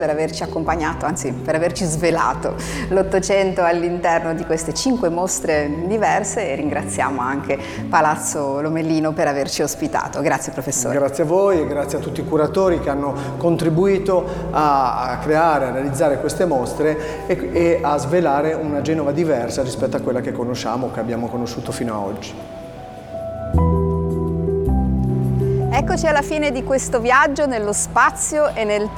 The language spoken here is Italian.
per averci accompagnato, anzi per averci svelato l'Ottocento all'interno di queste 5 mostre diverse, e ringraziamo anche Palazzo Lomellino per averci ospitato. Grazie professore. Grazie a voi e grazie a tutti i curatori che hanno contribuito a creare, a realizzare queste mostre e a svelare una Genova diversa rispetto a quella che conosciamo, che abbiamo conosciuto fino ad oggi. Eccoci alla fine di questo viaggio nello spazio e nel